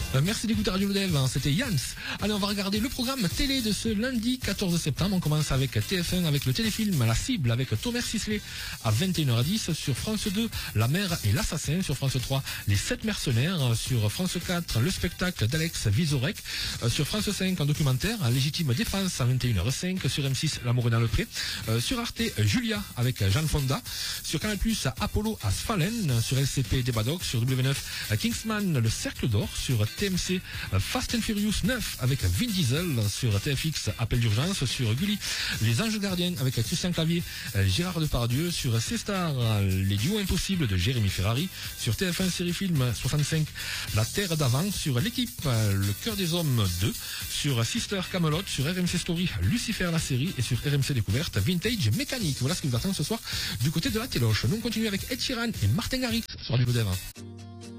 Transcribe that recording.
Merci d'écouter Radio Dev, c'était Jans. Allez, on va regarder le programme télé de ce lundi 14 septembre. On commence avec TF1 avec le téléfilm La Cible avec Thomas Sisley à 21h10. Sur France 2, La Mère et l'Assassin. Sur France 3, Les 7 mercenaires. Sur France 4, le spectacle d'Alex Vizorek. Sur France 5, un documentaire, Légitime défense à 21h05. Sur M6, L'amour est dans le pré. Sur Arte, Julia avec Jeanne Fonda. Sur Canal+, Apollo à Sfalen. Sur LCP, Débadoc. Sur W9, Kingsman, Le Cercle d'Or. Sur TMC, Fast and Furious 9 avec Vin Diesel. Sur TFX, Appel d'urgence. Sur Gulli, Les Anges Gardiens avec Christian Clavier, Gérard Depardieu. Sur C-Star, Les Duos Impossibles de Jérémy Ferrari. Sur TF1 Série Film 65, La Terre d'avant. Sur L'équipe, Le Cœur des Hommes 2. Sur Sister Camelot. Sur RMC Story, Lucifer la série. Et sur RMC Découverte, Vintage Mécanique. Voilà ce qui vous attend ce soir du côté de la téloche. Nous on continue avec Ed Sheeran et Martin Garrix sur Radio Dev.